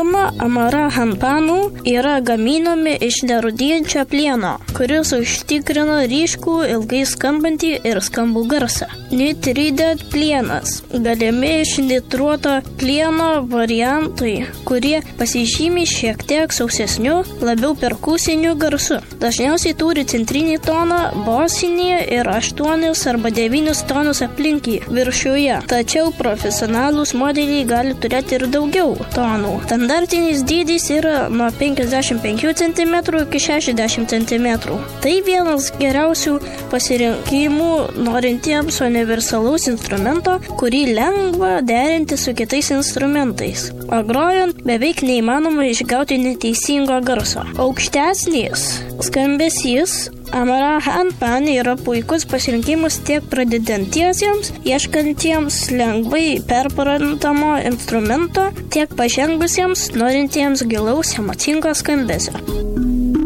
Dauguma Amara handpanų yra gaminami iš nerūdijančio plieno, kuris užtikrina ryškų, ilgai skambantį ir skambų garsą. Nitrided plienas. Galimi iš nitruoto plieno variantai, kurie pasižymi šiek tiek sausesniu, labiau perkusiniu garsu. Dažniausiai turi centrinį toną, bosinį ir 8 arba 9 tonus aplinkį viršuje. Tačiau profesionalūs modeliai gali turėti ir daugiau tonų. Standartinis dydis yra nuo 55 cm iki 60 cm. Tai vienas geriausių pasirinkimų norintiems universalaus instrumento, kurį lengva derinti su kitais instrumentais. O grojant beveik neįmanoma išgauti neteisingo garso. Aukštesnis skambesys Amara handpan yra puikus pasirinkimas tiek pradedantiesiems, ieškantiems lengvai perprantamo instrumento, tiek pažengusiems, norintiems gilaus emocingo skambesio.